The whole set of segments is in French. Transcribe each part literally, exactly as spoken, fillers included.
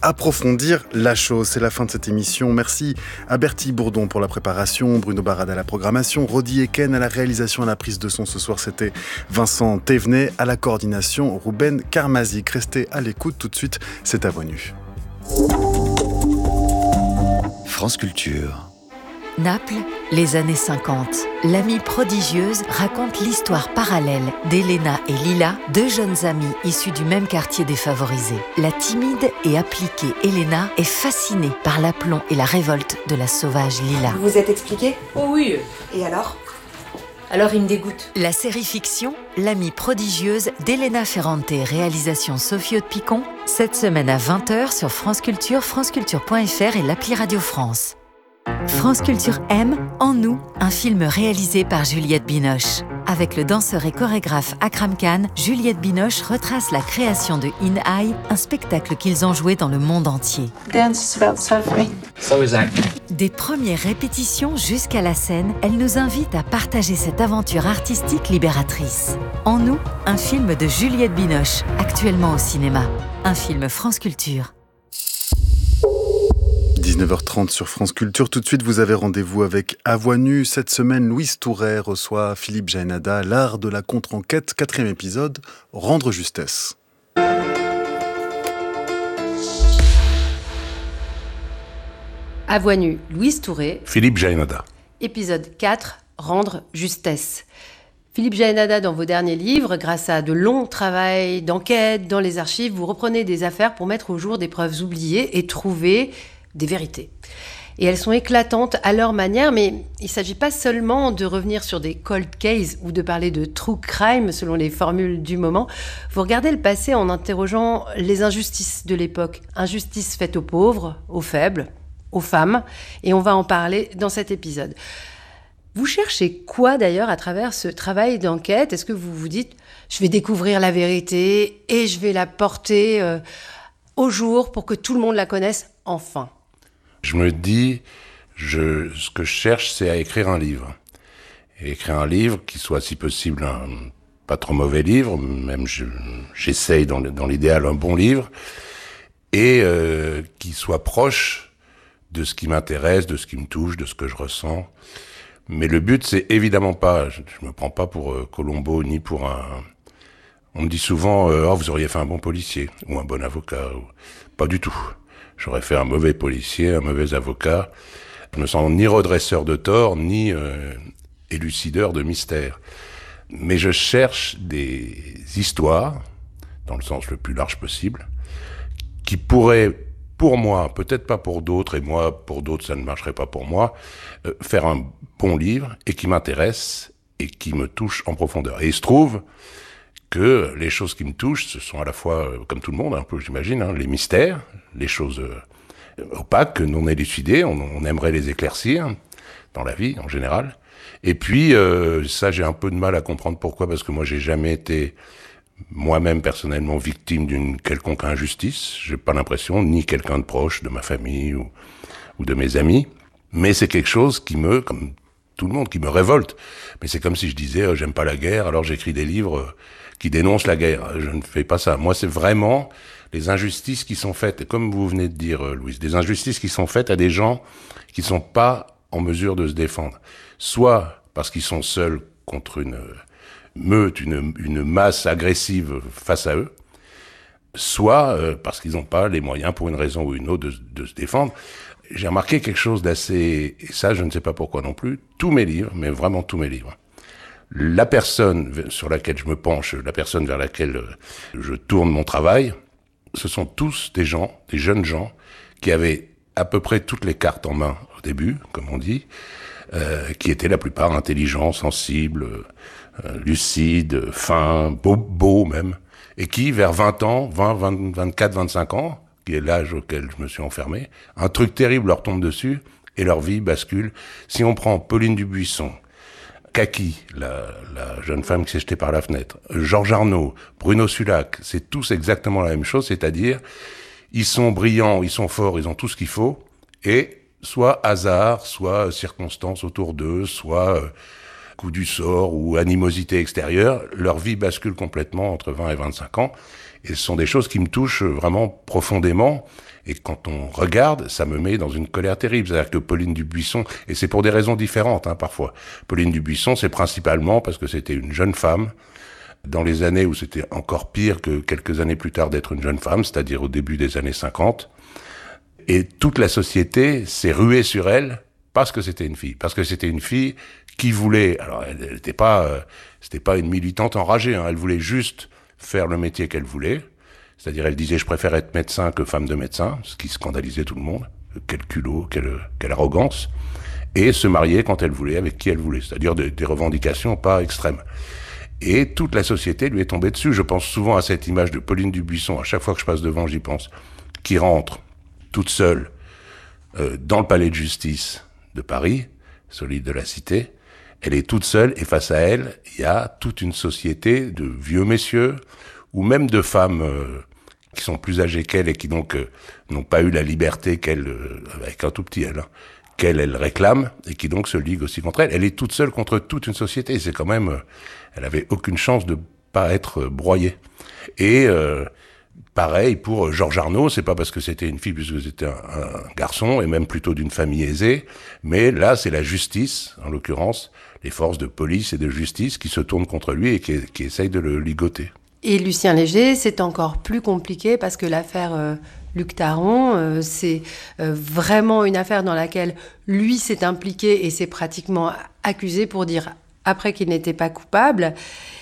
approfondir la chose. C'est la fin de cette émission. Merci à Bertie Bourdon pour la préparation, Bruno Barad à la programmation, Rodi Eken à la réalisation et à la prise de son. Ce soir, c'était Vincent Thévenet à la coordination, Ruben Karmazik. Restez à l'écoute. Tout de suite, c'est à Voix Nue. France Culture. Naples, les années cinquante. L'amie prodigieuse raconte l'histoire parallèle d'Elena et Lila, deux jeunes amies issues du même quartier défavorisé. La timide et appliquée Elena est fascinée par l'aplomb et la révolte de la sauvage Lila. Vous vous êtes expliqué ? Oh oui. Et alors ? Alors il me dégoûte. La série fiction L'amie prodigieuse d'Elena Ferrante, réalisation Sophie Haute-Picon, cette semaine à vingt heures sur France Culture, franceculture point f r et l'appli Radio France. France Culture aime En nous, un film réalisé par Juliette Binoche. Avec le danseur et chorégraphe Akram Khan, Juliette Binoche retrace la création de In High, un spectacle qu'ils ont joué dans le monde entier. Dance is about suffering. So is acting. Des premières répétitions jusqu'à la scène, elle nous invite à partager cette aventure artistique libératrice. En nous, un film de Juliette Binoche, actuellement au cinéma. Un film France Culture. dix-neuf heures trente sur France Culture. Tout de suite, vous avez rendez-vous avec À Voix Nue. Cette semaine, Louise Touret reçoit Philippe Jaénada, l'art de la contre-enquête, quatrième épisode, Rendre justesse. À Voix Nue, Louise Touret. Philippe Jaénada. Épisode quatre, Rendre justesse. Philippe Jaénada, dans vos derniers livres, grâce à de longs travaux d'enquête dans les archives, vous reprenez des affaires pour mettre au jour des preuves oubliées et trouver des vérités. Et elles sont éclatantes à leur manière, mais il ne s'agit pas seulement de revenir sur des cold cases ou de parler de true crime selon les formules du moment. Vous regardez le passé en interrogeant les injustices de l'époque. Injustices faites aux pauvres, aux faibles, aux femmes, et on va en parler dans cet épisode. Vous cherchez quoi d'ailleurs à travers ce travail d'enquête ? Est-ce que vous vous dites « je vais découvrir la vérité et je vais la porter euh, au jour pour que tout le monde la connaisse enfin » ? Je me dis, je, ce que je cherche, c'est à écrire un livre. Et écrire un livre qui soit, si possible, un pas trop mauvais livre, même je, j'essaye dans, dans l'idéal un bon livre, et euh, qui soit proche de ce qui m'intéresse, de ce qui me touche, de ce que je ressens. Mais le but, c'est évidemment pas, je, je me prends pas pour euh, Colombo, ni pour un... On me dit souvent, euh, oh, vous auriez fait un bon policier, ou un bon avocat, ou... Pas du tout. J'aurais fait un mauvais policier, un mauvais avocat. Je me sens ni redresseur de tort, ni euh, élucideur de mystère. Mais je cherche des histoires, dans le sens le plus large possible, qui pourraient, pour moi, peut-être pas pour d'autres, et moi, pour d'autres, ça ne marcherait pas pour moi, euh, faire un bon livre, et qui m'intéresse, et qui me touche en profondeur. Et il se trouve que les choses qui me touchent, ce sont à la fois, euh, comme tout le monde, un peu, j'imagine, hein, les mystères, les choses euh, opaques, non élucidées, on, on aimerait les éclaircir, dans la vie, en général. Et puis, euh, ça, j'ai un peu de mal à comprendre pourquoi, parce que moi, j'ai jamais été, moi-même, personnellement, victime d'une quelconque injustice. J'ai pas l'impression, ni quelqu'un de proche, de ma famille, ou, ou de mes amis. Mais c'est quelque chose qui me, comme tout le monde, qui me révolte. Mais c'est comme si je disais, euh, j'aime pas la guerre, alors j'écris des livres euh, qui dénoncent la guerre. Je ne fais pas ça. Moi, c'est vraiment les injustices qui sont faites, et comme vous venez de dire, euh, Louise, des injustices qui sont faites à des gens qui sont pas en mesure de se défendre. Soit parce qu'ils sont seuls contre une meute, une, une masse agressive face à eux, soit euh, parce qu'ils n'ont pas les moyens, pour une raison ou une autre, de, de se défendre. J'ai remarqué quelque chose d'assez... Et ça, je ne sais pas pourquoi non plus. Tous mes livres, mais vraiment tous mes livres, la personne sur laquelle je me penche, la personne vers laquelle je tourne mon travail, ce sont tous des gens, des jeunes gens, qui avaient à peu près toutes les cartes en main au début, comme on dit, euh, qui étaient la plupart intelligents, sensibles, euh, lucides, fins, beaux, beaux même, et qui, vers vingt ans, vingt, vingt, vingt-quatre, vingt-cinq ans, qui est l'âge auquel je me suis enfermé, un truc terrible leur tombe dessus, et leur vie bascule. Si on prend Pauline Dubuisson, Kaki, la, la jeune femme qui s'est jetée par la fenêtre, Georges Arnaud, Bruno Sulac, c'est tous exactement la même chose, c'est-à-dire, ils sont brillants, ils sont forts, ils ont tout ce qu'il faut, et soit hasard, soit circonstances autour d'eux, soit euh, coup du sort ou animosité extérieure, leur vie bascule complètement entre vingt et vingt-cinq ans. Et ce sont des choses qui me touchent vraiment profondément. Et quand on regarde, ça me met dans une colère terrible. C'est-à-dire que Pauline Dubuisson, et c'est pour des raisons différentes hein, parfois. Pauline Dubuisson, c'est principalement parce que c'était une jeune femme, dans les années où c'était encore pire que quelques années plus tard d'être une jeune femme, c'est-à-dire au début des années cinquante. Et toute la société s'est ruée sur elle parce que c'était une fille. Parce que c'était une fille qui voulait... Alors, elle n'était pas, euh, c'était pas une militante enragée, hein, elle voulait juste faire le métier qu'elle voulait. C'est-à-dire, elle disait, je préfère être médecin que femme de médecin, ce qui scandalisait tout le monde. Quel culot, quelle, quelle arrogance. Et se marier quand elle voulait, avec qui elle voulait. C'est-à-dire des, des revendications pas extrêmes. Et toute la société lui est tombée dessus. Je pense souvent à cette image de Pauline Dubuisson. À chaque fois que je passe devant, j'y pense. Qui rentre toute seule euh, dans le palais de justice de Paris, celui de la Cité. Elle est toute seule et face à elle, il y a toute une société de vieux messieurs ou même de femmes euh, qui sont plus âgées qu'elle et qui donc euh, n'ont pas eu la liberté qu'elle, euh, avec un tout petit elle, hein, qu'elle elle réclame et qui donc se liguent aussi contre elle. Elle est toute seule contre toute une société. C'est quand même, euh, elle avait aucune chance de pas être euh, broyée. Et euh, pareil pour Georges Arnaud, c'est pas parce que c'était une fille, puisque c'était un, un garçon et même plutôt d'une famille aisée, mais là c'est la justice, en l'occurrence, les forces de police et de justice qui se tournent contre lui et qui, qui essayent de le ligoter. Et Lucien Léger, c'est encore plus compliqué parce que l'affaire euh, Luc Taron, euh, c'est euh, vraiment une affaire dans laquelle lui s'est impliqué et s'est pratiquement accusé pour dire après qu'il n'était pas coupable.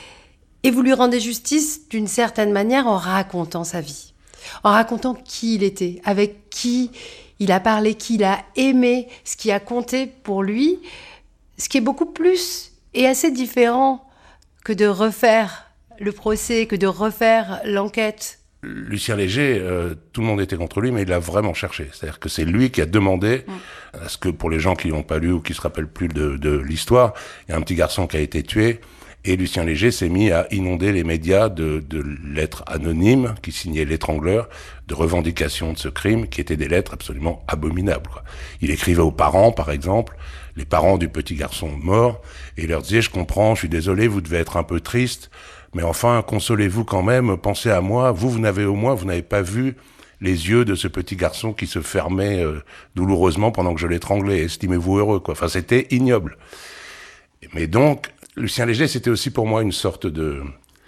Et vous lui rendez justice d'une certaine manière en racontant sa vie, en racontant qui il était, avec qui il a parlé, qui il a aimé, ce qui a compté pour lui, ce qui est beaucoup plus et assez différent que de refaire le procès, que de refaire l'enquête. Lucien Léger, euh, tout le monde était contre lui, mais il l'a vraiment cherché. C'est-à-dire que c'est lui qui a demandé mmh. à ce que, pour les gens qui n'ont pas lu ou qui se rappellent plus de, de l'histoire, il y a un petit garçon qui a été tué, et Lucien Léger s'est mis à inonder les médias de, de lettres anonymes qui signaient l'étrangleur, de revendications de ce crime, qui étaient des lettres absolument abominables, quoi. Il écrivait aux parents, par exemple, les parents du petit garçon mort, et il leur disait « Je comprends, je suis désolé, vous devez être un peu triste, mais enfin, consolez-vous quand même, pensez à moi, vous, vous n'avez au moins, vous n'avez pas vu les yeux de ce petit garçon qui se fermaient euh, douloureusement pendant que je l'étranglais, estimez-vous heureux, quoi. » Enfin, c'était ignoble. Mais donc, Lucien Léger, c'était aussi pour moi une sorte de,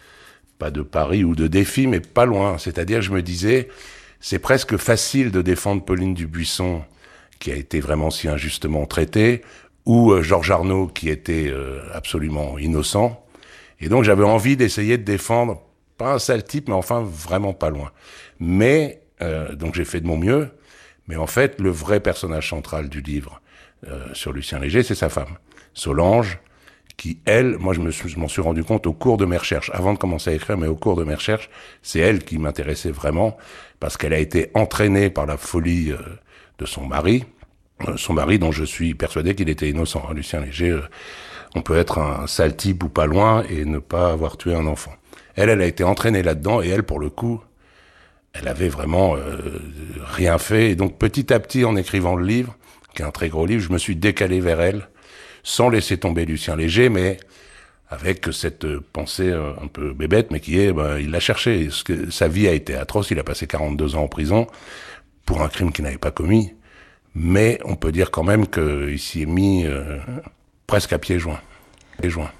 pas de pari ou de défi, mais pas loin. C'est-à-dire, je me disais, c'est presque facile de défendre Pauline Dubuisson, qui a été vraiment si injustement traitée, ou euh, Georges Arnaud, qui était euh, absolument innocent. Et donc, j'avais envie d'essayer de défendre, pas un sale type, mais enfin vraiment pas loin. Mais, euh, donc j'ai fait de mon mieux, mais en fait, le vrai personnage central du livre euh, sur Lucien Léger, c'est sa femme, Solange, qui, elle, moi je, me suis, je m'en suis rendu compte au cours de mes recherches, avant de commencer à écrire, mais au cours de mes recherches, c'est elle qui m'intéressait vraiment, parce qu'elle a été entraînée par la folie euh, de son mari, euh, son mari dont je suis persuadé qu'il était innocent, hein, Lucien Léger. Euh, on peut être un sale type ou pas loin et ne pas avoir tué un enfant. Elle, elle a été entraînée là-dedans, et elle, pour le coup, elle avait vraiment euh, rien fait. Et donc, petit à petit, en écrivant le livre, qui est un très gros livre, je me suis décalé vers elle, sans laisser tomber Lucien Léger, mais avec cette pensée un peu bébête, mais qui est, ben, il l'a cherché. Parce que sa vie a été atroce, il a passé quarante-deux ans en prison pour un crime qu'il n'avait pas commis, mais on peut dire quand même qu'il s'y est mis euh, presque à pieds joints. Pieds joints.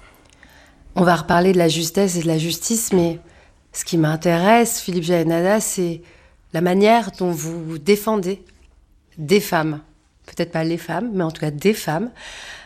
On va reparler de la justesse et de la justice, mais ce qui m'intéresse, Philippe Jaénada, c'est la manière dont vous défendez des femmes. Peut-être pas les femmes, mais en tout cas des femmes.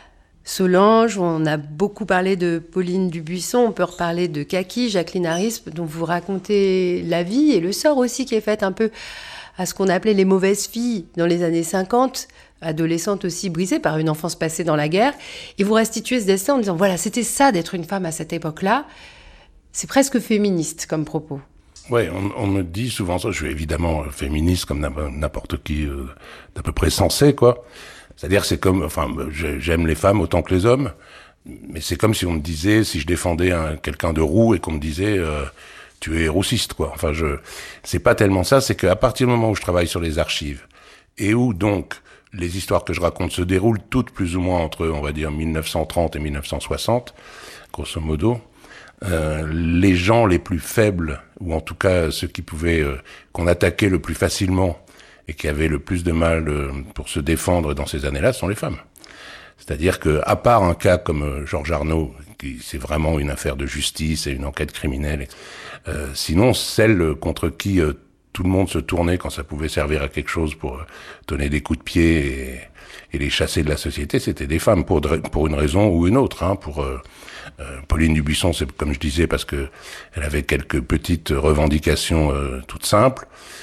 Solange, on a beaucoup parlé de Pauline Dubuisson, on peut reparler de Kaki, Jacqueline Harispe, dont vous racontez la vie et le sort aussi qui est fait un peu à ce qu'on appelait les mauvaises filles dans les années cinquante, adolescentes aussi brisées par une enfance passée dans la guerre. Et vous restituez ce destin en disant, voilà, c'était ça d'être une femme à cette époque-là. C'est presque féministe comme propos. Oui, on, on me dit souvent ça, je suis évidemment féministe comme n'importe qui euh, d'à peu près sensé, quoi. C'est-à-dire c'est comme, enfin, j'aime les femmes autant que les hommes, mais c'est comme si on me disait, si je défendais un, quelqu'un de roux et qu'on me disait, euh, tu es roussiste, quoi. Enfin, je, c'est pas tellement ça, c'est qu'à partir du moment où je travaille sur les archives et où donc les histoires que je raconte se déroulent toutes plus ou moins entre, on va dire, mille neuf cent trente et mille neuf cent soixante, grosso modo. Euh, les gens les plus faibles, ou en tout cas ceux qui pouvaient, euh, qu'on attaquait le plus facilement et qui avaient le plus de mal euh, pour se défendre dans ces années-là, sont les femmes. C'est-à-dire que, à part un cas comme euh, Georges Arnaud, qui c'est vraiment une affaire de justice et une enquête criminelle, euh, sinon celles contre qui euh, tout le monde se tournait quand ça pouvait servir à quelque chose pour euh, donner des coups de pied et, et les chasser de la société, c'était des femmes pour pour une raison ou une autre, hein, pour euh, Euh, Pauline Dubuisson, c'est comme je disais, parce que elle avait quelques petites revendications euh, toutes simples.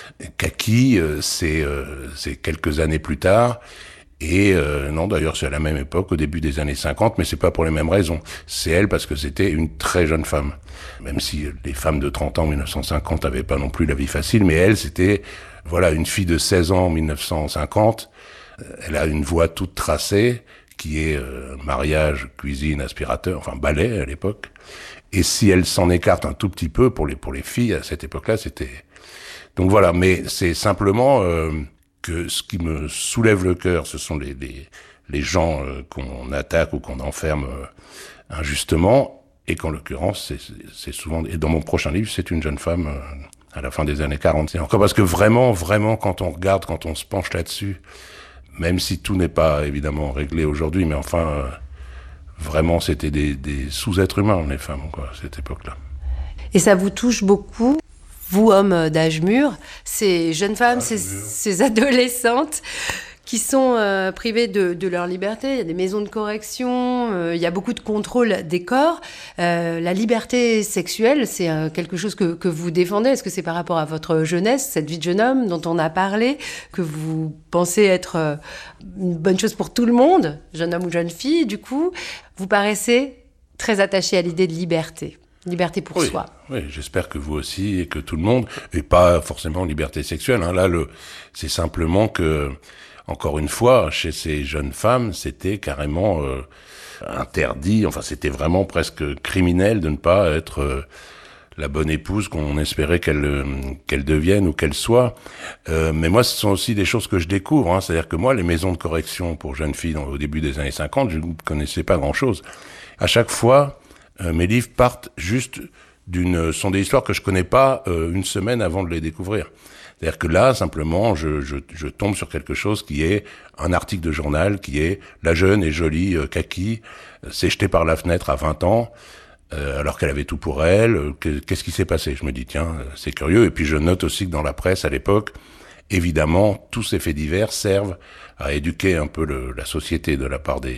Kaki, euh, c'est, euh, c'est quelques années plus tard. Et euh, non, d'ailleurs, c'est à la même époque, au début des années cinquante, mais c'est pas pour les mêmes raisons. C'est elle parce que c'était une très jeune femme. Même si les femmes de trente ans en mille neuf cent cinquante avaient pas non plus la vie facile, mais elle, c'était, voilà, une fille de seize ans en mille neuf cent cinquante. Elle a une voie toute tracée, qui est euh, mariage, cuisine, aspirateur, enfin balai à l'époque. Et si elle s'en écarte un tout petit peu pour les pour les filles à cette époque-là, c'était donc voilà. Mais c'est simplement euh, que ce qui me soulève le cœur, ce sont les les, les gens euh, qu'on attaque ou qu'on enferme euh, injustement, et qu'en l'occurrence, c'est, c'est souvent. Et dans mon prochain livre, c'est une jeune femme euh, à la fin des années quarante. C'est encore parce que vraiment, vraiment, quand on regarde, quand on se penche là-dessus. Même si tout n'est pas évidemment réglé aujourd'hui, mais enfin, euh, vraiment, c'était des, des sous-êtres humains, les femmes, quoi, à cette époque-là. Et ça vous touche beaucoup, vous, hommes d'âge mûr, ces jeunes femmes, ces, ces adolescentes qui sont euh, privées de, de leur liberté. Il y a des maisons de correction, euh, il y a beaucoup de contrôle des corps. Euh, la liberté sexuelle, c'est euh, quelque chose que, que vous défendez. Est-ce que c'est par rapport à votre jeunesse, cette vie de jeune homme dont on a parlé, que vous pensez être euh, une bonne chose pour tout le monde, jeune homme ou jeune fille, du coup, vous paraissez très attaché à l'idée de liberté. Liberté pour oui, soi. Oui, j'espère que vous aussi et que tout le monde, et pas forcément liberté sexuelle. Hein. Là, le, c'est simplement que, encore une fois, chez ces jeunes femmes, c'était carrément euh, interdit. Enfin, c'était vraiment presque criminel de ne pas être euh, la bonne épouse qu'on espérait qu'elle euh, qu'elle devienne ou qu'elle soit. Euh, mais moi, ce sont aussi des choses que je découvre. Hein. C'est-à-dire que moi, les maisons de correction pour jeunes filles dans, au début des années cinquante, je ne connaissais pas grand-chose. À chaque fois, euh, mes livres partent juste d'une, sont des histoires que je connais pas euh, une semaine avant de les découvrir. C'est-à-dire que là, simplement, je, je, je tombe sur quelque chose qui est un article de journal, qui est la jeune et jolie euh, Kaki, euh, s'est jetée par la fenêtre à vingt ans, euh, alors qu'elle avait tout pour elle. Euh, qu'est-ce qui s'est passé ? Je me dis, tiens, euh, c'est curieux. Et puis je note aussi que dans la presse, à l'époque, évidemment, tous ces faits divers servent à éduquer un peu le, la société de la part des...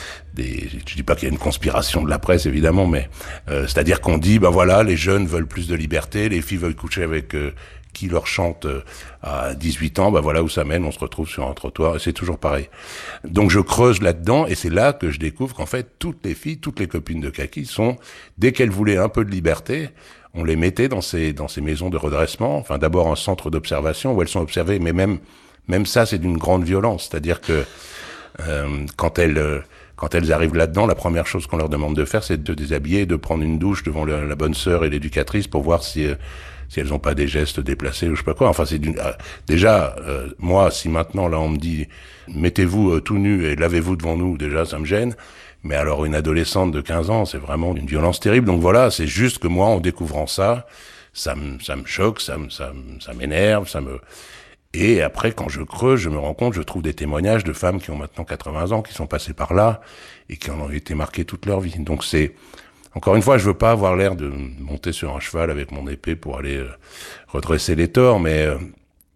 des je dis pas qu'il y a une conspiration de la presse, évidemment, mais euh, c'est-à-dire qu'on dit, ben voilà, les jeunes veulent plus de liberté, les filles veulent coucher avec... Euh, qui leur chante à dix-huit ans, bah voilà où ça mène, on se retrouve sur un trottoir, et c'est toujours pareil. Donc je creuse là-dedans, et c'est là que je découvre qu'en fait, toutes les filles, toutes les copines de Kaki sont, dès qu'elles voulaient un peu de liberté, on les mettait dans ces, dans ces maisons de redressement, enfin d'abord un centre d'observation, où elles sont observées, mais même, même ça, c'est d'une grande violence, c'est-à-dire que euh, quand elles... Euh, Quand elles arrivent là-dedans, la première chose qu'on leur demande de faire, c'est de déshabiller, de prendre une douche devant le, la bonne sœur et l'éducatrice pour voir si euh, si elles n'ont pas des gestes déplacés ou je sais pas quoi. Enfin, c'est d'une, euh, déjà euh, moi, si maintenant là on me dit mettez-vous euh, tout nu et lavez-vous devant nous, déjà ça me gêne. Mais alors une adolescente de quinze ans, c'est vraiment une violence terrible. Donc voilà, c'est juste que moi, en découvrant ça, ça me ça me choque, ça me ça me, ça m'énerve, ça me Et après, quand je creuse, je me rends compte, je trouve des témoignages de femmes qui ont maintenant quatre-vingts ans, qui sont passées par là, et qui en ont été marquées toute leur vie. Donc c'est, encore une fois, je veux pas avoir l'air de monter sur un cheval avec mon épée pour aller euh, redresser les torts, mais euh,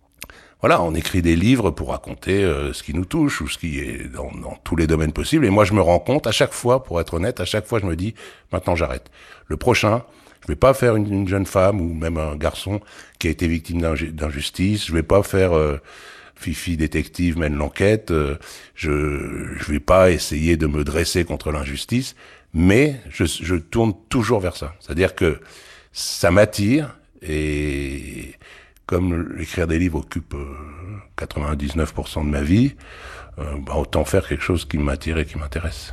voilà, on écrit des livres pour raconter euh, ce qui nous touche, ou ce qui est dans, dans tous les domaines possibles. Et moi, je me rends compte, à chaque fois, pour être honnête, à chaque fois, je me dis, maintenant j'arrête. Le prochain, je vais pas faire une, une jeune femme ou même un garçon qui a été victime d'inju- d'injustice. Je vais pas faire euh, Fifi détective mène l'enquête. Euh, je je vais pas essayer de me dresser contre l'injustice, mais je, je tourne toujours vers ça. C'est-à-dire que ça m'attire et comme écrire des livres occupe euh, quatre-vingt-dix-neuf pour cent de ma vie, euh, bah, autant faire quelque chose qui m'attire et qui m'intéresse.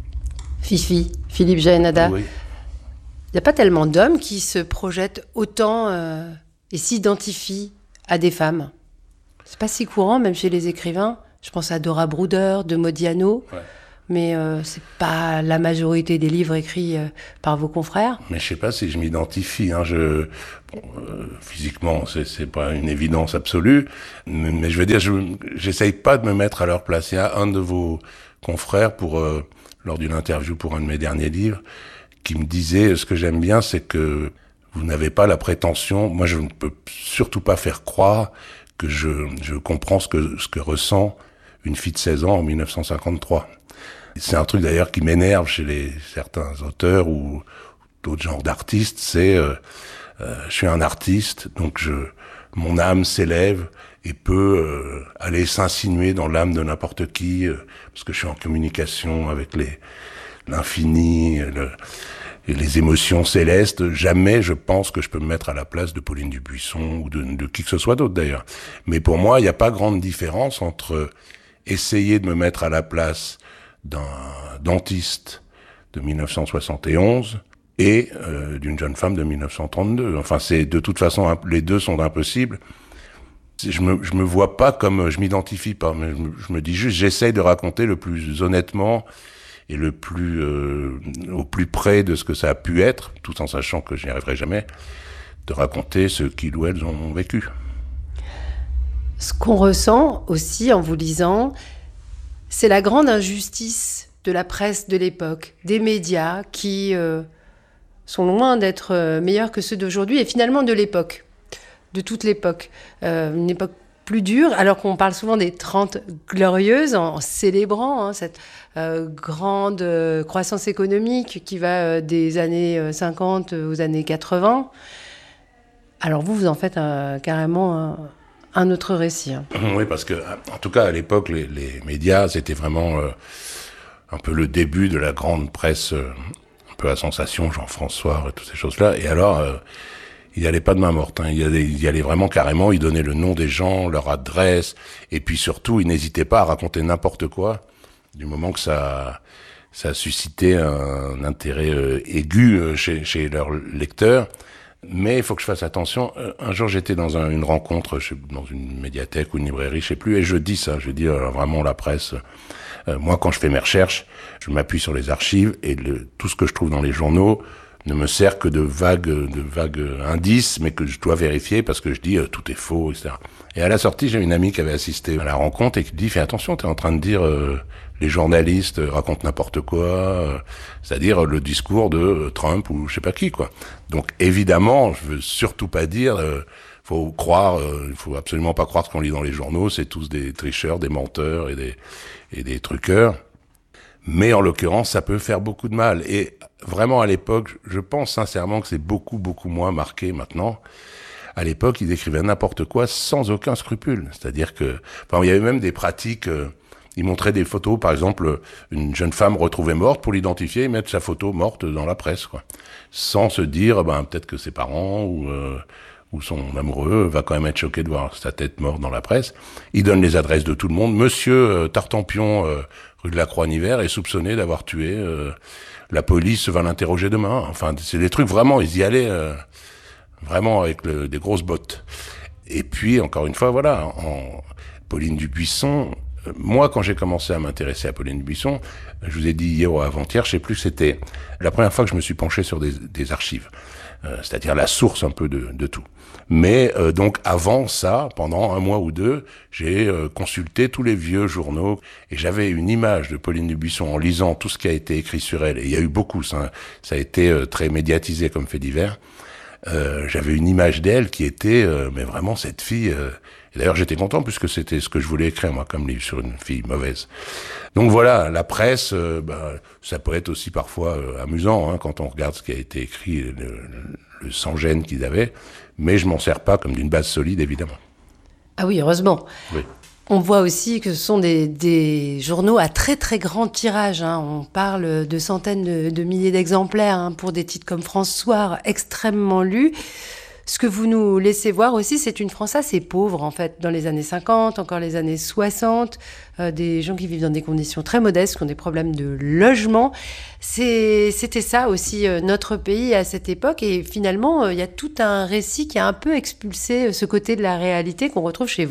Fifi, Philippe Jaénada. Oui. Il n'y a pas tellement d'hommes qui se projettent autant euh, et s'identifient à des femmes. C'est pas si courant, même chez les écrivains. Je pense à Dora Bruder, de Modiano. Ouais. Mais euh, c'est pas la majorité des livres écrits euh, par vos confrères. Mais je sais pas si je m'identifie. Hein. Je, bon, euh, physiquement, c'est, c'est pas une évidence absolue. Mais, mais je veux dire, je, j'essaye pas de me mettre à leur place. Il y a un de vos confrères, pour euh, lors d'une interview pour un de mes derniers livres, qui me disait, ce que j'aime bien, c'est que vous n'avez pas la prétention. Moi, je ne peux surtout pas faire croire que je, je comprends ce que, ce que ressent une fille de seize ans en dix-neuf cent cinquante-trois. C'est un truc d'ailleurs qui m'énerve chez les certains auteurs ou d'autres genres d'artistes, c'est euh, euh, je suis un artiste, donc je mon âme s'élève et peut euh, aller s'insinuer dans l'âme de n'importe qui, euh, parce que je suis en communication avec les l'infini, le, et les émotions célestes. Jamais je pense que je peux me mettre à la place de Pauline Dubuisson ou de, de qui que ce soit d'autre d'ailleurs. Mais pour moi, il n'y a pas grande différence entre essayer de me mettre à la place d'un dentiste de dix-neuf cent soixante et onze et euh, d'une jeune femme de dix-neuf cent trente-deux. Enfin, c'est de toute façon, les deux sont impossibles. Je me, je me vois pas comme, je m'identifie pas, mais je me, je me dis juste, j'essaye de raconter le plus honnêtement et le plus, euh, au plus près de ce que ça a pu être, tout en sachant que je n'y arriverai jamais, de raconter ce qu'ils ou elles ont vécu. Ce qu'on ressent aussi en vous lisant, c'est la grande injustice de la presse de l'époque, des médias qui euh, sont loin d'être euh, meilleurs que ceux d'aujourd'hui et finalement de l'époque, de toute l'époque. Euh, une époque plus dure, alors qu'on parle souvent des trente glorieuses en, en célébrant hein, cette euh, grande euh, croissance économique qui va euh, des années euh, cinquante aux années quatre-vingts. Alors vous, vous en faites euh, carrément... Euh, un autre récit. Hein. Oui, parce que, en tout cas, à l'époque, les, les médias, c'était vraiment euh, un peu le début de la grande presse, euh, un peu à sensation, Jean-François, et toutes ces choses-là. Et alors, euh, il n'y allait pas de main morte. Hein. Il, y allait, il y allait vraiment carrément, il donnait le nom des gens, leur adresse, et puis surtout, il n'hésitait pas à raconter n'importe quoi, du moment que ça, ça suscitait un intérêt euh, aigu euh, chez, chez leurs lecteurs. Mais il faut que je fasse attention. Un jour, j'étais dans un, une rencontre, je sais, dans une médiathèque ou une librairie, je sais plus, et je dis ça, je dis euh, vraiment la presse. Euh, moi, quand je fais mes recherches, je m'appuie sur les archives et le, tout ce que je trouve dans les journaux ne me sert que de vagues, de vagues indices, mais que je dois vérifier parce que je dis euh, tout est faux, et cetera. Et à la sortie, j'ai une amie qui avait assisté à la rencontre et qui dit, fais attention, t'es en train de dire euh, les journalistes racontent n'importe quoi, euh, c'est-à-dire euh, le discours de euh, Trump ou je sais pas qui, quoi. Donc évidemment, je veux surtout pas dire, euh, faut croire, euh, il faut absolument pas croire ce qu'on lit dans les journaux, c'est tous des tricheurs, des menteurs et des et des truqueurs. Mais en l'occurrence, ça peut faire beaucoup de mal. Et vraiment, à l'époque, je pense sincèrement que c'est beaucoup, beaucoup moins marqué maintenant. À l'époque, ils écrivaient n'importe quoi sans aucun scrupule. C'est-à-dire que, enfin, il y avait même des pratiques, euh, ils montraient des photos, par exemple, une jeune femme retrouvée morte, pour l'identifier, et mettre sa photo morte dans la presse, quoi. Sans se dire, ben, peut-être que ses parents ou, euh, ou son amoureux va quand même être choqué de voir sa tête morte dans la presse. Ils donnent les adresses de tout le monde. Monsieur euh, Tartampion, euh, rue de la Croix-Niver, est soupçonné d'avoir tué. Euh, la police va l'interroger demain. Enfin, c'est des trucs vraiment, ils y allaient euh, vraiment avec le, des grosses bottes. Et puis, encore une fois, voilà, en Pauline Dubuisson, euh, moi, quand j'ai commencé à m'intéresser à Pauline Dubuisson, je vous ai dit hier ou avant-hier, je sais plus, c'était la première fois que je me suis penché sur des, des archives. Euh, c'est-à-dire la source un peu de, de tout. Mais euh, donc avant ça, pendant un mois ou deux, j'ai euh, consulté tous les vieux journaux et j'avais une image de Pauline Dubuisson en lisant tout ce qui a été écrit sur elle. Et il y a eu beaucoup, ça, ça a été euh, très médiatisé comme fait divers. Euh, j'avais une image d'elle qui était, euh, mais vraiment cette fille. Euh, et d'ailleurs, j'étais content puisque c'était ce que je voulais écrire moi comme livre sur une fille mauvaise. Donc voilà, la presse, euh, bah, ça peut être aussi parfois euh, amusant hein, quand on regarde ce qui a été écrit, le, le, le sans-gêne qu'ils avaient. Mais je m'en sers pas comme d'une base solide, évidemment. Ah oui, heureusement. Oui. On voit aussi que ce sont des, des journaux à très très grand tirage. Hein. On parle de centaines de, de milliers d'exemplaires hein, pour des titres comme France Soir, extrêmement lus. Ce que vous nous laissez voir aussi, c'est une France assez pauvre, en fait, dans les années cinquante, encore les années soixante, euh, des gens qui vivent dans des conditions très modestes, qui ont des problèmes de logement. C'est, c'était ça aussi, euh, notre pays à cette époque. Et finalement, il euh, y a tout un récit qui a un peu expulsé euh, ce côté de la réalité qu'on retrouve chez vous.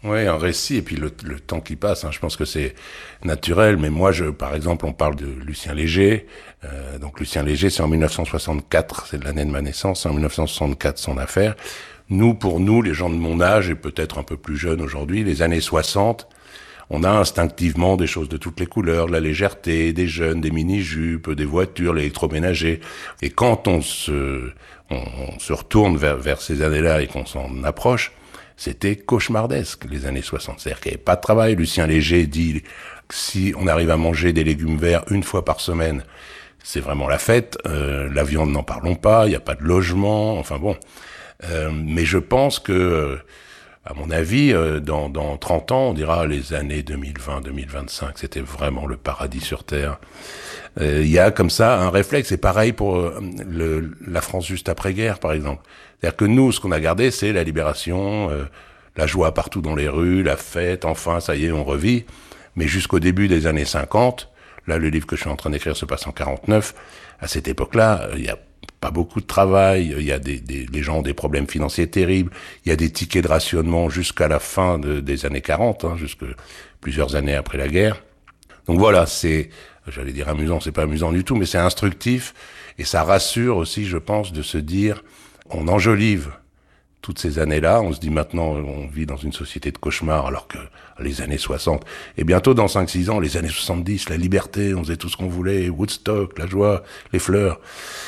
Oui, un récit et puis le, le temps qui passe. Hein, je pense que c'est naturel. Mais moi, je, par exemple, on parle de Lucien Léger. Euh, donc Lucien Léger, c'est en dix-neuf cent soixante-quatre, c'est l'année de ma naissance. C'est en dix-neuf cent soixante-quatre son affaire. Nous, pour nous, les gens de mon âge et peut-être un peu plus jeunes aujourd'hui, les années soixante, on a instinctivement des choses de toutes les couleurs, de la légèreté, des jeunes, des mini-jupes, des voitures, l'électroménager. Et quand on se, on, on se retourne vers, vers ces années-là et qu'on s'en approche, c'était cauchemardesque, les années soixante. C'est-à-dire qu'il n'y avait pas de travail. Lucien Léger dit que si on arrive à manger des légumes verts une fois par semaine, c'est vraiment la fête. Euh, la viande, n'en parlons pas. Il n'y a pas de logement. Enfin bon. Euh, mais je pense que, à mon avis, euh, dans, dans trente ans, on dira les années deux mille vingt, deux mille vingt-cinq, c'était vraiment le paradis sur Terre. Il euh, y a comme ça un réflexe. C'est pareil pour euh, le, la France juste après-guerre, par exemple. C'est-à-dire que nous, ce qu'on a gardé, c'est la libération, euh, la joie partout dans les rues, la fête, enfin, ça y est, on revit. Mais jusqu'au début des années cinquante, là, le livre que je suis en train d'écrire se passe en quarante-neuf, à cette époque-là, il y a pas beaucoup de travail, il y a des, des, les gens ont des problèmes financiers terribles, il y a des tickets de rationnement jusqu'à la fin de, des années quarante, hein, jusque plusieurs années après la guerre. Donc voilà, c'est, j'allais dire amusant, c'est pas amusant du tout, mais c'est instructif, et ça rassure aussi, je pense, de se dire, on enjolive toutes ces années-là, on se dit maintenant, on vit dans une société de cauchemar, alors que les années soixante, et bientôt dans cinq six ans, les années soixante-dix, la liberté, on faisait tout ce qu'on voulait, Woodstock, la joie, les fleurs.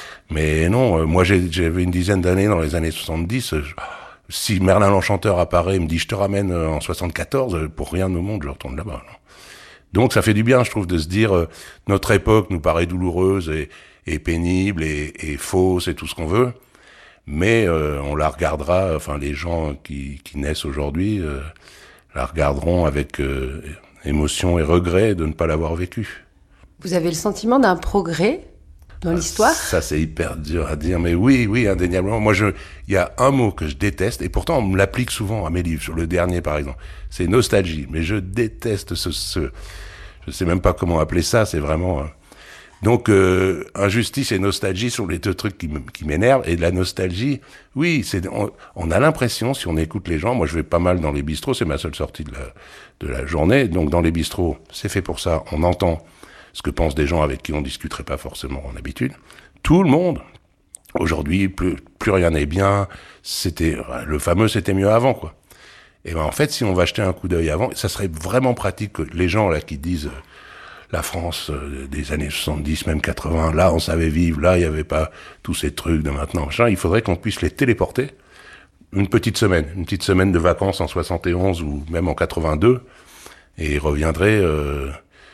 Mais non, euh, moi j'ai, j'avais une dizaine d'années dans les années soixante-dix. Euh, si Merlin l'Enchanteur apparaît et me dit je te ramène euh, en soixante-quatorze, euh, pour rien au monde, je retourne là-bas. Non. Donc ça fait du bien, je trouve, de se dire euh, notre époque nous paraît douloureuse et, et pénible et, et fausse et tout ce qu'on veut, mais euh, on la regardera, enfin les gens qui, qui naissent aujourd'hui euh, la regarderont avec euh, émotion et regret de ne pas l'avoir vécue. Vous avez le sentiment d'un progrès dans l'histoire ? Ça, c'est hyper dur à dire, mais oui, oui, indéniablement. Moi, je, il y a un mot que je déteste, et pourtant, on me l'applique souvent à mes livres, sur le dernier, par exemple. C'est nostalgie. Mais je déteste ce, ce, je sais même pas comment appeler ça, c'est vraiment, donc, euh, injustice et nostalgie sont les deux trucs qui, m- qui m'énervent, et de la nostalgie, oui, c'est, on, on a l'impression, si on écoute les gens, moi, je vais pas mal dans les bistrots, c'est ma seule sortie de la, de la journée, donc dans les bistrots, c'est fait pour ça, on entend ce que pensent des gens avec qui on discuterait pas forcément en habitude. Tout le monde. Aujourd'hui, plus, plus rien n'est bien. C'était, le fameux c'était mieux avant, quoi. Et ben, en fait, si on va jeter un coup d'œil avant, ça serait vraiment pratique que les gens, là, qui disent, euh, la France euh, des années soixante-dix, même quatre-vingts, là, on savait vivre, là, il y avait pas tous ces trucs de maintenant, machin. Il faudrait qu'on puisse les téléporter une petite semaine, une petite semaine de vacances en soixante et onze ou même en quatre-vingt-deux, et ils reviendraient, euh,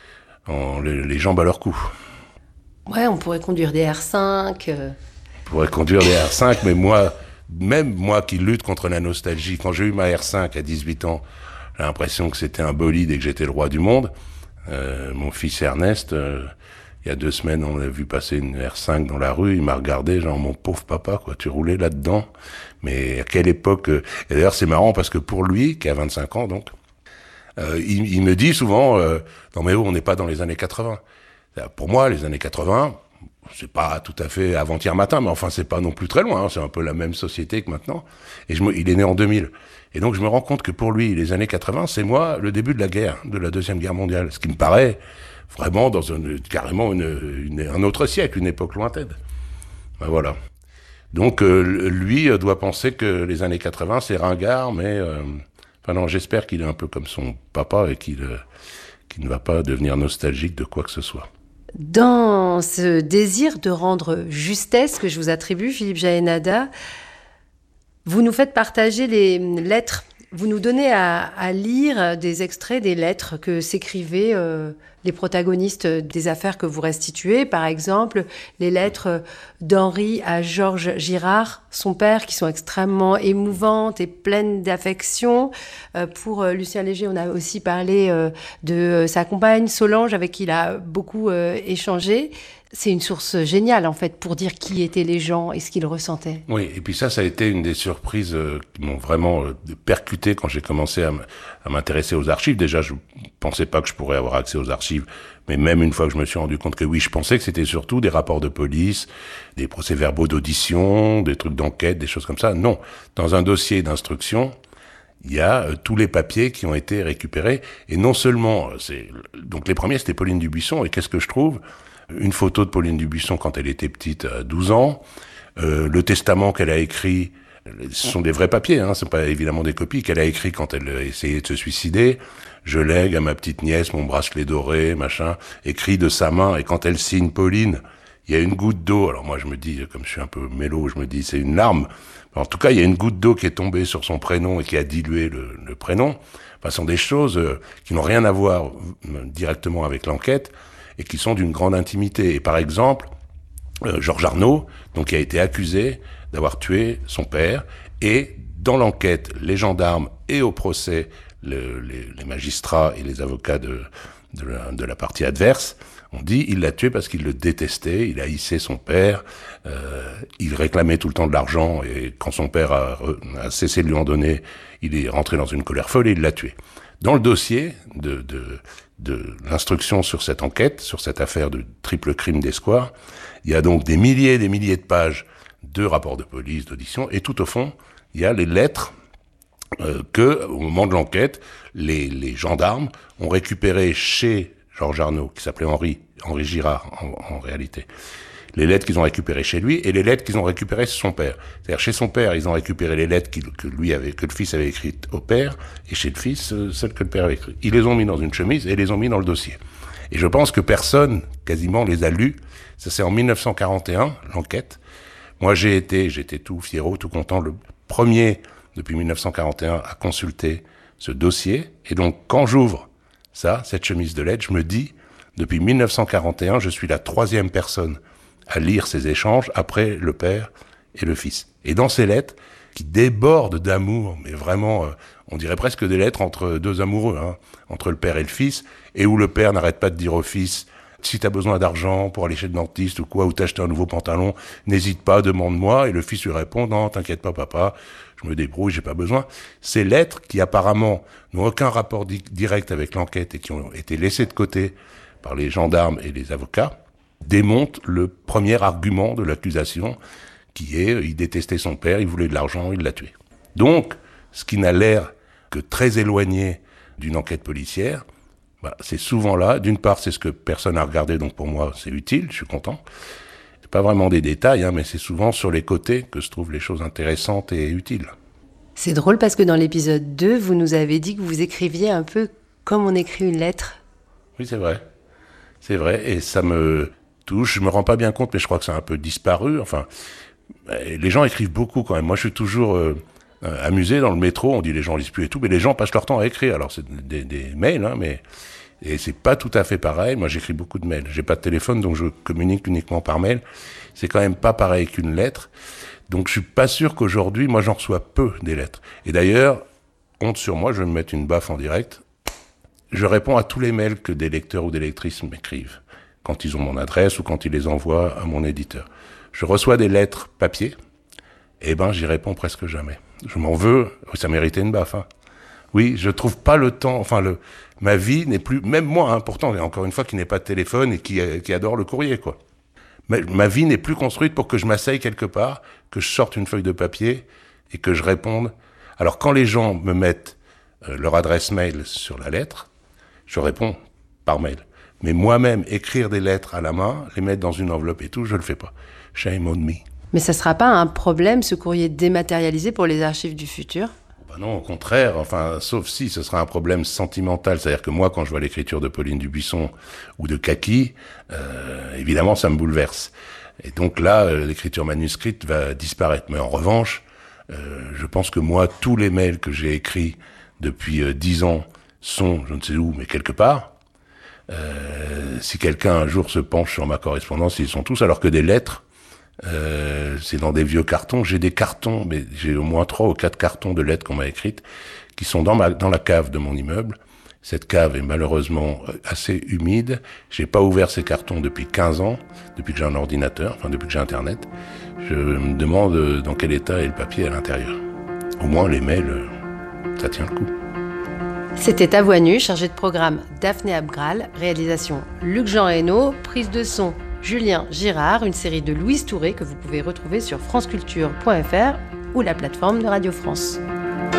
En, les, les jambes à leur cou. Ouais, on pourrait conduire des R cinq. Euh... On pourrait conduire des R cinq, mais moi, même moi qui lutte contre la nostalgie, quand j'ai eu ma R cinq à dix-huit ans, j'ai l'impression que c'était un bolide et que j'étais le roi du monde. Euh, mon fils Ernest, euh, il y a deux semaines, on l'a vu passer une R cinq dans la rue, il m'a regardé, genre, mon pauvre papa, quoi, tu roulais là-dedans. Mais à quelle époque... euh... Et d'ailleurs, c'est marrant parce que pour lui, qui a vingt-cinq ans, donc, Euh, il, il me dit souvent, euh, non mais oh, on n'est pas dans les années quatre-vingts. Pour moi, les années quatre-vingts, c'est pas tout à fait avant-hier matin, mais enfin c'est pas non plus très loin, hein, c'est un peu la même société que maintenant. Et je me, il est né en deux mille. Et donc je me rends compte que pour lui, les années quatre-vingts, c'est moi le début de la guerre, de la Deuxième Guerre mondiale, ce qui me paraît vraiment dans une, carrément une, une, un autre siècle, une époque lointaine. Ben voilà. Donc euh, lui doit penser que les années quatre-vingts, c'est ringard, mais... Euh, Enfin non, j'espère qu'il est un peu comme son papa et qu'il, euh, qu'il ne va pas devenir nostalgique de quoi que ce soit. Dans ce désir de rendre justesse que je vous attribue, Philippe Jaénada, vous nous faites partager les lettres. Vous nous donnez à, à lire des extraits des lettres que s'écrivaient euh, les protagonistes des affaires que vous restituez. Par exemple, les lettres d'Henri à Georges Girard, son père, qui sont extrêmement émouvantes et pleines d'affection. Euh, pour euh, Lucien Léger, on a aussi parlé euh, de euh, sa compagne Solange, avec qui il a beaucoup euh, échangé. C'est une source géniale, en fait, pour dire qui étaient les gens et ce qu'ils ressentaient. Oui, et puis ça, ça a été une des surprises euh, qui m'ont vraiment euh, percuté quand j'ai commencé à, m- à m'intéresser aux archives. Déjà, je pensais pas que je pourrais avoir accès aux archives, mais même une fois que je me suis rendu compte que oui, je pensais que c'était surtout des rapports de police, des procès-verbaux d'audition, des trucs d'enquête, des choses comme ça. Non, dans un dossier d'instruction, il y a euh, tous les papiers qui ont été récupérés. Et non seulement, c'est, donc les premiers, c'était Pauline Dubuisson. Et qu'est-ce que je trouve ? Une photo de Pauline Dubuisson quand elle était petite, à douze ans. Euh, le testament qu'elle a écrit, ce sont des vrais papiers, hein, c'est pas évidemment des copies, qu'elle a écrit quand elle essayait de se suicider. Je lègue à ma petite nièce mon bracelet doré, machin, écrit de sa main. Et quand elle signe Pauline, il y a une goutte d'eau. Alors moi, je me dis, comme je suis un peu mélo, je me dis, c'est une larme. En tout cas, il y a une goutte d'eau qui est tombée sur son prénom et qui a dilué le, le prénom. Enfin, ce sont des choses euh, qui n'ont rien à voir euh, directement avec l'enquête et qui sont d'une grande intimité. Et par exemple, euh, Georges Arnaud, donc, qui a été accusé d'avoir tué son père. Et dans l'enquête, les gendarmes et au procès, le, les, les magistrats et les avocats de, de, la, de la partie adverse ont dit il l'a tué parce qu'il le détestait, il haïssait son père, euh, il réclamait tout le temps de l'argent et quand son père a, a cessé de lui en donner, il est rentré dans une colère folle et il l'a tué. Dans le dossier de, de, de l'instruction sur cette enquête, sur cette affaire de triple crime d'Escoir, il y a donc des milliers et des milliers de pages de rapports de police, d'audition, et tout au fond, il y a les lettres euh, que, au moment de l'enquête, les, les gendarmes ont récupérées chez Georges Arnaud, qui s'appelait Henri, Henri Girard, en, en réalité. Les lettres qu'ils ont récupérées chez lui et les lettres qu'ils ont récupérées chez son père. C'est-à-dire, chez son père, ils ont récupéré les lettres qu'il, que lui avait, que le fils avait écrites au père, et chez le fils, euh, celles que le père avait écrites. Ils les ont mis dans une chemise et les ont mis dans le dossier. Et je pense que personne, quasiment, les a lus. Ça, c'est en mille neuf cent quarante et un, l'enquête. Moi, j'ai été, j'étais tout fiero, tout content, le premier, depuis mille neuf cent quarante et un, à consulter ce dossier. Et donc, quand j'ouvre ça, cette chemise de lettres, je me dis, depuis mille neuf cent quarante et un, je suis la troisième personne à lire ces échanges, après le père et le fils. Et dans ces lettres, qui débordent d'amour, mais vraiment, euh, on dirait presque des lettres entre deux amoureux, hein, entre le père et le fils, et où le père n'arrête pas de dire au fils, si t'as besoin d'argent pour aller chez le dentiste ou quoi, ou t'acheter un nouveau pantalon, n'hésite pas, demande-moi. Et le fils lui répond, non, t'inquiète pas, papa, je me débrouille, j'ai pas besoin. Ces lettres, qui apparemment n'ont aucun rapport di- direct avec l'enquête et qui ont été laissées de côté par les gendarmes et les avocats, démontent le premier argument de l'accusation, qui est, il détestait son père, il voulait de l'argent, il l'a tué. Donc, ce qui n'a l'air que très éloigné d'une enquête policière, bah, c'est souvent là. D'une part, c'est ce que personne n'a regardé, donc pour moi, c'est utile, je suis content. C'est pas vraiment des détails, hein, mais c'est souvent sur les côtés que se trouvent les choses intéressantes et utiles. C'est drôle parce que dans l'épisode deux, vous nous avez dit que vous écriviez un peu comme on écrit une lettre. Oui, c'est vrai. C'est vrai, et ça me touche. Je me rends pas bien compte, mais je crois que ça a un peu disparu. Enfin, les gens écrivent beaucoup quand même. Moi, je suis toujours euh, amusé dans le métro. On dit les gens lisent plus et tout, mais les gens passent leur temps à écrire. Alors, c'est des, des mails, hein, mais et c'est pas tout à fait pareil. Moi, j'écris beaucoup de mails. J'ai pas de téléphone, donc je communique uniquement par mail. C'est quand même pas pareil qu'une lettre. Donc, je suis pas sûr qu'aujourd'hui, moi, j'en reçois peu des lettres. Et d'ailleurs, honte sur moi, je vais me mettre une baffe en direct. Je réponds à tous les mails que des lecteurs ou des lectrices m'écrivent, quand ils ont mon adresse ou quand ils les envoient à mon éditeur. Je reçois des lettres papier, et ben j'y réponds presque jamais. Je m'en veux, ça méritait une baffe. Hein. Oui, je trouve pas le temps, enfin le, ma vie n'est plus, même moi, hein, pourtant, encore une fois, qui n'ai pas de téléphone et qui, qui adore le courrier, quoi. Mais ma vie n'est plus construite pour que je m'asseye quelque part, que je sorte une feuille de papier et que je réponde. Alors quand les gens me mettent euh, leur adresse mail sur la lettre, je réponds par mail. Mais moi-même, écrire des lettres à la main, les mettre dans une enveloppe et tout, je le fais pas. Shame on me. Mais ça sera pas un problème, ce courrier dématérialisé pour les archives du futur ? Ben non, au contraire, enfin, sauf si ce sera un problème sentimental. C'est-à-dire que moi, quand je vois l'écriture de Pauline Dubuisson ou de Kaki, euh, évidemment, ça me bouleverse. Et donc là, euh, l'écriture manuscrite va disparaître. Mais en revanche, euh, je pense que moi, tous les mails que j'ai écrits depuis euh, dix ans sont, je ne sais où, mais quelque part. Euh, si quelqu'un un jour se penche sur ma correspondance, ils sont tous, alors que des lettres, euh, c'est dans des vieux cartons. J'ai des cartons, mais j'ai au moins trois ou quatre cartons de lettres qu'on m'a écrites, qui sont dans ma, dans la cave de mon immeuble. Cette cave est malheureusement assez humide. J'ai pas ouvert ces cartons depuis quinze ans, depuis que j'ai un ordinateur, enfin depuis que j'ai Internet. Je me demande dans quel état est le papier à l'intérieur. Au moins les mails, ça tient le coup. C'était À Voix Nue, chargé de programme Daphné Abgral, réalisation Luc-Jean Hainaut, prise de son Julien Girard, une série de Louise Touré que vous pouvez retrouver sur franceculture point f r ou la plateforme de Radio France.